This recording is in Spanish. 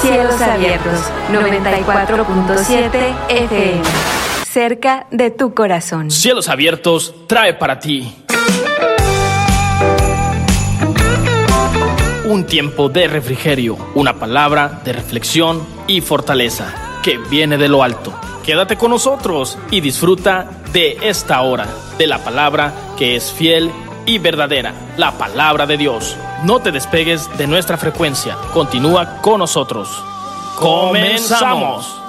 Cielos Abiertos, 94.7 FM. Cerca de tu corazón. Cielos Abiertos trae para ti un tiempo de refrigerio, una palabra de reflexión y fortaleza que viene de lo alto. Quédate con nosotros y disfruta de esta hora, de la palabra que es fiel y verdadera, la palabra de Dios. No te despegues de nuestra frecuencia, continúa con nosotros. ¡Comenzamos!